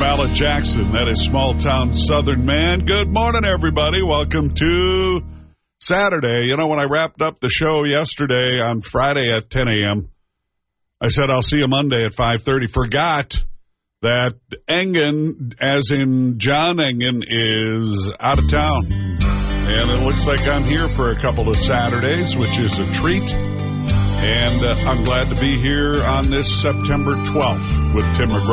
Mallet Jackson. That is Small Town Southern Man. Good morning, everybody. Welcome to Saturday. You know, when I wrapped up the show yesterday on Friday at 10 a.m., I said I'll see you Monday at 5:30. Forgot that Engen, as in John Engen, is out of town. And it looks like I'm here for a couple of Saturdays, which is a treat. And I'm glad to be here on this September 12th with Tim McGraw.